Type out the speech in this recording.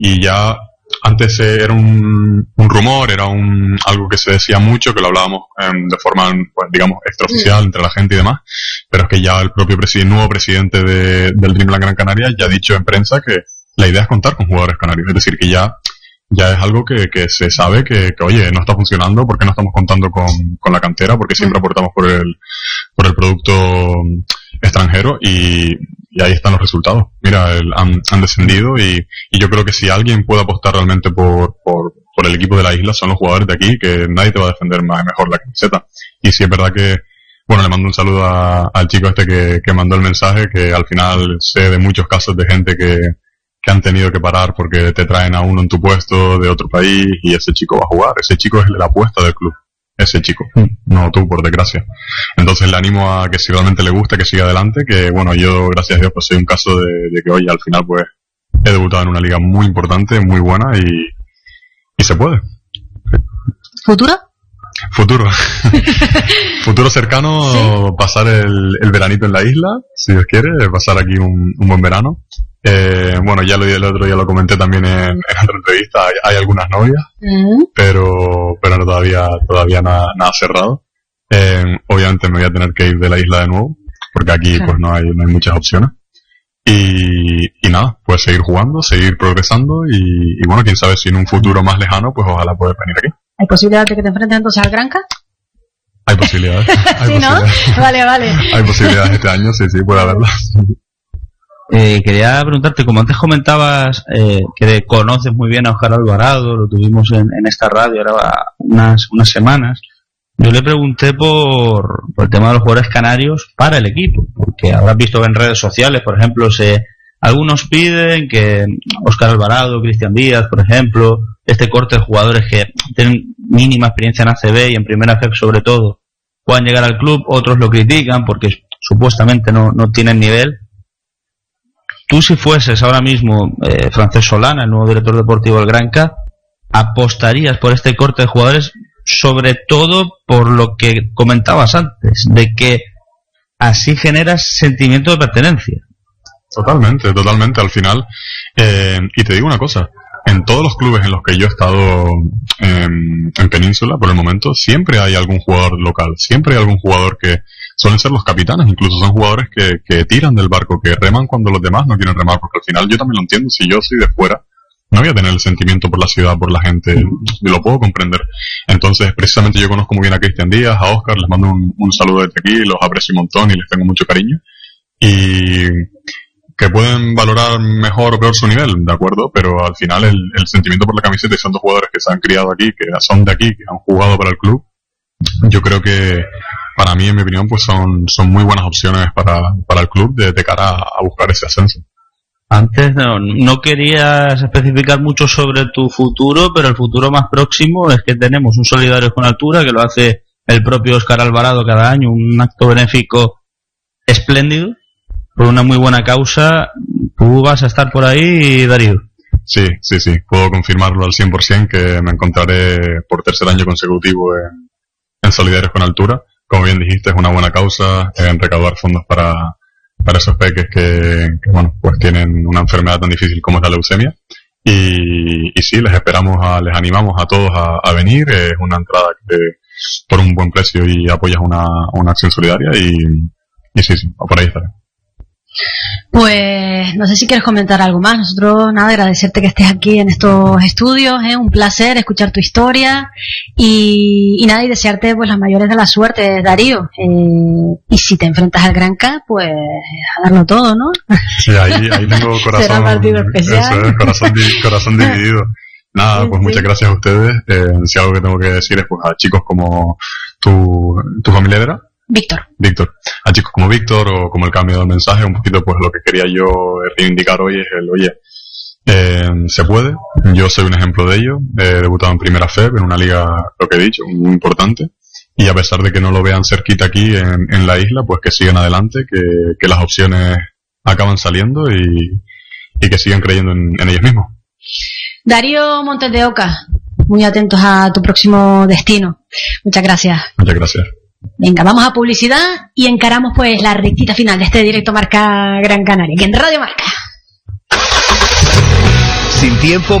y ya antes era un rumor, era algo que se decía mucho, que lo hablábamos de forma, pues, digamos, extraoficial entre la gente y demás, pero es que ya el propio nuevo presidente del Dreamland Gran Canaria ya ha dicho en prensa que la idea es contar con jugadores canarios, es decir, que ya es algo que se sabe que oye, no está funcionando, porque no estamos contando con la cantera, porque siempre aportamos por el producto extranjero, y ahí están los resultados. Mira, han descendido, y yo creo que si alguien puede apostar realmente por el equipo de la isla son los jugadores de aquí, que nadie te va a defender mejor la camiseta. Y si es verdad que, bueno, le mando un saludo al chico que mandó el mensaje, que al final sé de muchos casos de gente que han tenido que parar porque te traen a uno en tu puesto de otro país, y ese chico va a jugar. Ese chico es la apuesta del club. Ese chico, no tú, por desgracia. Entonces le animo a que, si realmente le gusta, que siga adelante, que bueno, yo, gracias a Dios, pues soy un caso de que, oye, al final pues he debutado en una liga muy importante, muy buena, y se puede. ¿Futuro? Futuro cercano, ¿sí? Pasar el veranito en la isla, si Dios quiere, pasar aquí un buen verano. Bueno, ya el otro día lo comenté también en otra entrevista, hay algunas novias, pero todavía nada cerrado. Obviamente me voy a tener que ir de la isla de nuevo, porque aquí pues no hay muchas opciones. Y nada, pues seguir jugando, seguir progresando, y bueno, quién sabe si en un futuro más lejano, pues ojalá poder venir aquí. ¿Hay posibilidad de que te enfrentes entonces al Granca? Hay posibilidades. ¿Sí, no? Vale. Hay posibilidades este año, sí, puede haberlas. Quería preguntarte, como antes comentabas que conoces muy bien a Óscar Alvarado, lo tuvimos en esta radio ahora unas semanas, yo le pregunté por el tema de los jugadores canarios para el equipo, porque habrás visto en redes sociales, por ejemplo, algunos piden que Óscar Alvarado, Cristian Díaz, por ejemplo, este corte de jugadores que tienen mínima experiencia en ACB y en Primera FEP sobre todo, puedan llegar al club. Otros lo critican porque supuestamente no tienen nivel. Tú, si fueses ahora mismo Francesc Solana, el nuevo director deportivo del Granca, ¿apostarías por este corte de jugadores, sobre todo por lo que comentabas antes, de que así generas sentimiento de pertenencia? Totalmente. Al final, y te digo una cosa, en todos los clubes en los que yo he estado en Península, por el momento, siempre hay algún jugador local, siempre hay algún jugador que suelen ser los capitanes, incluso son jugadores que tiran del barco, que reman cuando los demás no quieren remar, porque al final yo también lo entiendo, si yo soy de fuera, no voy a tener el sentimiento por la ciudad, por la gente, lo puedo comprender. Entonces, precisamente yo conozco muy bien a Cristian Díaz, a Óscar, les mando un saludo desde aquí, los aprecio un montón y les tengo mucho cariño, y que pueden valorar mejor o peor su nivel, de acuerdo, pero al final el sentimiento por la camiseta, y son dos jugadores que se han criado aquí, que son de aquí, que han jugado para el club, yo creo que para mí, en mi opinión, pues son muy buenas opciones para el club de cara a buscar ese ascenso. Antes no querías especificar mucho sobre tu futuro, pero el futuro más próximo es que tenemos un Solidarios con Altura, que lo hace el propio Óscar Alvarado cada año, un acto benéfico espléndido, por una muy buena causa. ¿Tú vas a estar por ahí, Darío? Sí, puedo confirmarlo al 100%, que me encontraré por tercer año consecutivo en Solidarios con Altura. Como bien dijiste, es una buena causa, en recaudar fondos para esos peques que bueno, pues tienen una enfermedad tan difícil como es la leucemia. Y sí, les animamos a todos a venir. Es una entrada por un buen precio, y apoyas una acción solidaria, y sí, por ahí estaré. Pues no sé si quieres comentar algo más. Nosotros, nada, agradecerte que estés aquí en estos estudios, un placer escuchar tu historia, y nada, y desearte pues las mayores de las suertes, Darío, y si te enfrentas al Granca, pues a darlo todo, ¿no? Sí, ahí tengo corazón. Será partido especial. Eso es, corazón dividido. Nada, pues muchas gracias a ustedes. Si algo que tengo que decir es pues a chicos como tu familia era Víctor, a chicos como Víctor, o como el cambio del mensaje, un poquito pues lo que quería yo reivindicar hoy es se puede. Yo soy un ejemplo de ello. He debutado en Primera FEP, en una liga, lo que he dicho, muy importante, y a pesar de que no lo vean cerquita aquí en la isla, pues que sigan adelante, que las opciones acaban saliendo, y que sigan creyendo en ellos mismos. Darío Montes de Oca, muy atentos a tu próximo destino. Muchas gracias. Muchas gracias. Venga, vamos a publicidad y encaramos pues la rectita final de este directo Marca Gran Canaria, que en Radio Marca. Sin Tiempo